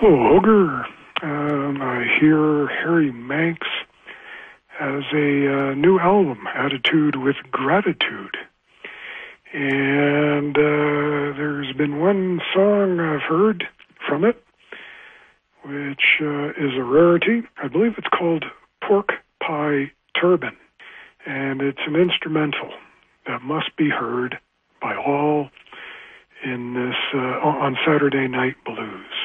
Hello, Ogre. I hear Harry Manx has a new album, Attitude with Gratitude. And there's been one song I've heard from it, which is a rarity. I believe it's called Pork Pie Turban. And it's an instrumental that must be heard by all in this on Saturday Night Blues.